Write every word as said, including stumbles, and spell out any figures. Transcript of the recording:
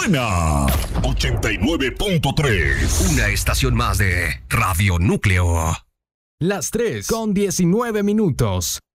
Cadena ochenta y nueve punto tres. Una estación más de Radio Núcleo. Las tres con diecinueve minutos.